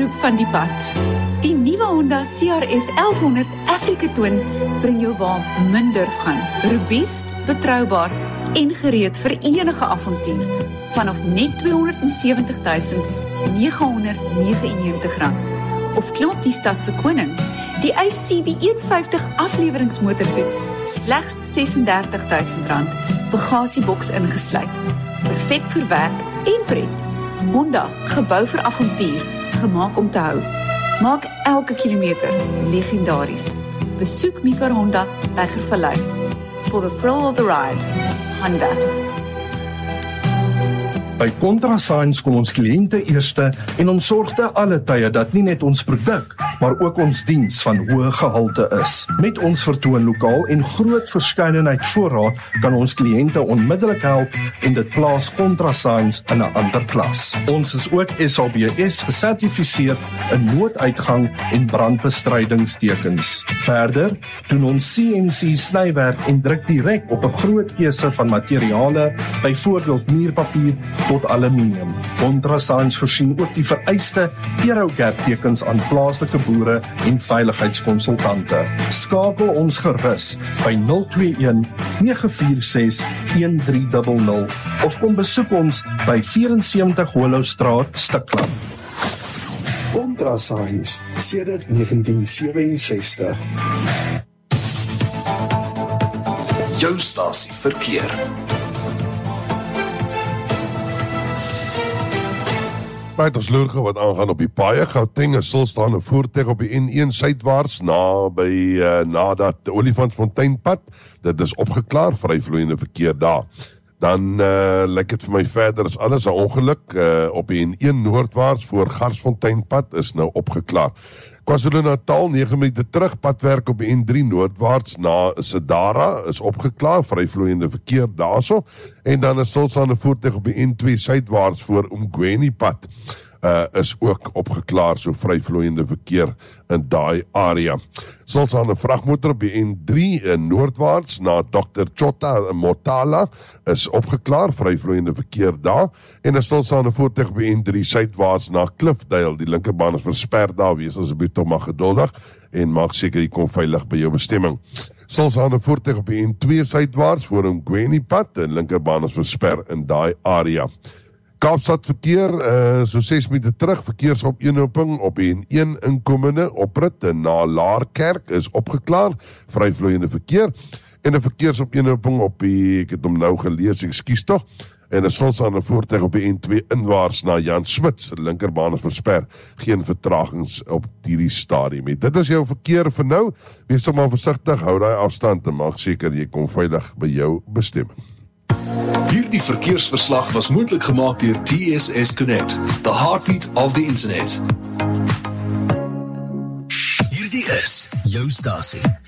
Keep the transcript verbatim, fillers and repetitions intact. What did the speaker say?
roep van die pad. Die nuwe Honda C R F elfhonderd Africa Twin bring jou waar min durf gaan. Robuust, betroubaar en gereed vir enige avontuur. Vanaf net tweehonderdsewentigduisend negenhonderdnegenennegentig rand. Of klim op die stadse koning, die I C B honderdvyftig afleweringsmotorfiets, slegs sesendertigduisend rand, bagasieboks ingesluit. Perfek vir werk en pret. Honda, gebou vir avontuur, gemaak om te hou. Maak elke kilometer legendaries. Besoek Mika Honda by Gervallei. For the thrill of the ride. Honda. By ContraScience kom ons kliënte eerste en ons sorg te alle tye dat nie net ons produk, maar ook ons diens van hoë gehalte is. Met ons vertoonlokaal en groot verskeidenheid voorraad kan ons kliënte onmiddellik help en dit plaas ContraScience in 'n ander klas. Ons is ook S A B S gesertifiseer in nooduitgang en brandbestrydingstekens. Verder doen ons C N C snywerk en druk direk op 'n groot keuse van materiale, byvoorbeeld muurpapier tot aluminium. ContraScience voorsien ook die vereiste EuroGap tekens aan plaaslike boere en veiligheidskonsultante. Skakel ons gerus by nul twee een nege vier ses een drie nul nul of kom besoek ons by vyf-en-sewentig Hollowstraat, Stikland. ContraScience sedert negentien sewenses-sestig. Jou stasie verkeer. By ons lurge wat aangaan op die paaie, Gauteng is stilstaande voertuig op die N een suidwaarts na by uh, nadat Olifantsfonteinpad, dit is opgeklaar, vryvloeiende verkeer daar. Dan uh, lyk het vir my verder is alles 'n ongeluk uh, op die N een noordwaarts voor Garsfonteinpad is nou opgeklaar. KwaZulu-Natal nege minute terug, padwerk op die N drie noordwaarts na Sedara is opgeklaar, vryvloeiende verkeer daarso, en dan is stilstaande voertuig op die N twee suidwaarts voor Umgweni pad uh, is ook opgeklaar, so vryvloeiende verkeer in daai area. Stilstaande vragmotor op die N drie in noordwaarts na Dokter Chota Motala is opgeklaar, vryvloeiende verkeer daar, en 'n stilstaande voertuig op die N drie suidwaarts na Cliffdale, die linkerbaan is versper daar, wees asseblief tog maar geduldig en maak seker jy kom veilig by jou bestemming. Stilstaande voertuig op die N twee suidwaarts voor Umgweni pad, en linkerbaan is versper in daai area. Kaapstad verkeer, uh, so ses minute terug, verkeersopeenhoping op die N een inkomende oprit na Laarkerk is opgeklaar, vryvloeiende verkeer, en 'n verkeersopeenhoping op die, ek het hom nou gelees, ekskuus tog, en 'n stilstaande voertuig op die N twee inwaarts na Jan Smits, linkerbaan is versper, geen vertragings op hierdie stadium. Dit is jou verkeer vir nou, wees maar versigtig, hou daai afstand en maak seker jy kom veilig by jou bestemming. Hierdie verkeersverslag was moontlik gemaak deur T S S Connect, the heartbeat of the internet. Hierdie is jou stasie.